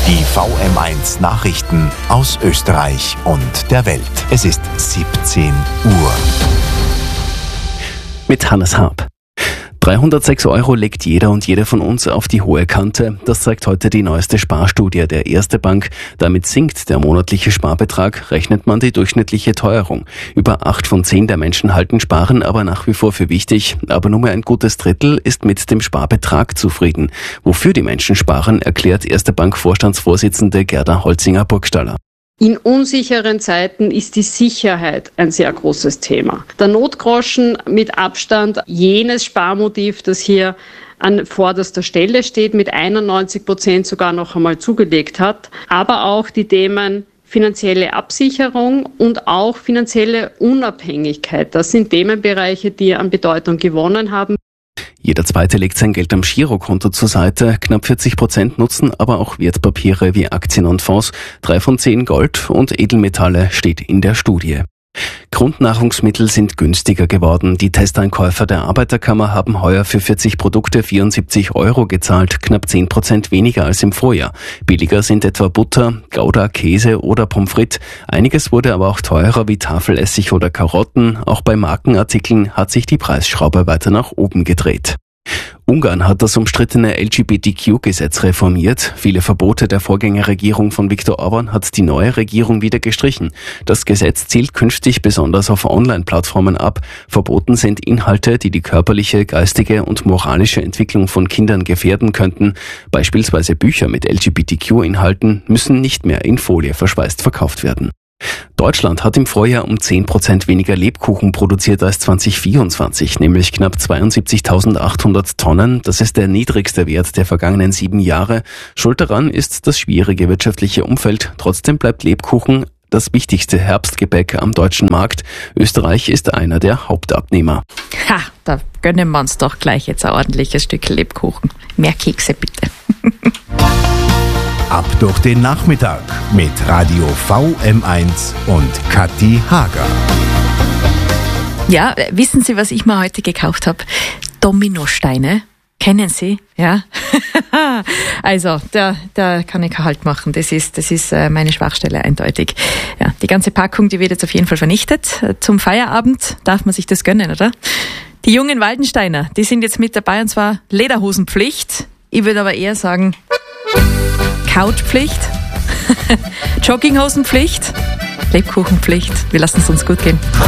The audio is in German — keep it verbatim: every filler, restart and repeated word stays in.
Die V M eins Nachrichten aus Österreich und der Welt. Es ist siebzehn Uhr. Mit Hannes Harp. dreihundertsechs Euro legt jeder und jede von uns auf die hohe Kante. Das zeigt heute die neueste Sparstudie der Erste Bank. Damit sinkt der monatliche Sparbetrag, rechnet man die durchschnittliche Teuerung. Über acht von zehn der Menschen halten Sparen aber nach wie vor für wichtig. Aber nur mehr ein gutes Drittel ist mit dem Sparbetrag zufrieden. Wofür die Menschen sparen, erklärt Erste Bank-Vorstandsvorsitzende Gerda Holzinger-Burgstaller. In unsicheren Zeiten ist die Sicherheit ein sehr großes Thema. Der Notgroschen mit Abstand jenes Sparmotiv, das hier an vorderster Stelle steht, mit einundneunzig Prozent sogar noch einmal zugelegt hat, aber auch die Themen finanzielle Absicherung und auch finanzielle Unabhängigkeit. Das sind Themenbereiche, die an Bedeutung gewonnen haben. Jeder Zweite legt sein Geld am Girokonto zur Seite. Knapp vierzig Prozent nutzen aber auch Wertpapiere wie Aktien und Fonds. Drei von zehn Gold und Edelmetalle steht in der Studie. Grundnahrungsmittel sind günstiger geworden. Die Testeinkäufer der Arbeiterkammer haben heuer für vierzig Produkte vierundsiebzig Euro gezahlt, knapp zehn Prozent weniger als im Vorjahr. Billiger sind etwa Butter, Gouda, Käse oder Pommes frites. Einiges wurde aber auch teurer wie Tafelessig oder Karotten. Auch bei Markenartikeln hat sich die Preisschraube weiter nach oben gedreht. Ungarn hat das umstrittene L G B T Q-Gesetz reformiert. Viele Verbote der Vorgängerregierung von Viktor Orban hat die neue Regierung wieder gestrichen. Das Gesetz zielt künftig besonders auf Online-Plattformen ab. Verboten sind Inhalte, die die körperliche, geistige und moralische Entwicklung von Kindern gefährden könnten. Beispielsweise Bücher mit L G B T Q-Inhalten müssen nicht mehr in Folie verschweißt verkauft werden. Deutschland hat im Vorjahr um zehn Prozent weniger Lebkuchen produziert als zwanzig vierundzwanzig, nämlich knapp zweiundsiebzigtausendachthundert Tonnen. Das ist der niedrigste Wert der vergangenen sieben Jahre. Schuld daran ist das schwierige wirtschaftliche Umfeld. Trotzdem bleibt Lebkuchen das wichtigste Herbstgebäck am deutschen Markt. Österreich ist einer der Hauptabnehmer. Ha, da gönnen wir uns doch gleich jetzt ein ordentliches Stück Lebkuchen. Mehr Kekse bitte. Ab durch den Nachmittag mit Radio V M eins und Kathi Hager. Ja, wissen Sie, was ich mir heute gekauft habe? Dominosteine. Kennen Sie? Ja. Also, da, da kann ich keinen Halt machen. Das ist, das ist meine Schwachstelle eindeutig. Ja, die ganze Packung, die wird jetzt auf jeden Fall vernichtet. Zum Feierabend darf man sich das gönnen, oder? Die jungen Waldensteiner, die sind jetzt mit dabei, und zwar Lederhosenpflicht. Ich würde aber eher sagen Couchpflicht, Jogginghosenpflicht, Lebkuchenpflicht. Wir lassen es uns gut gehen.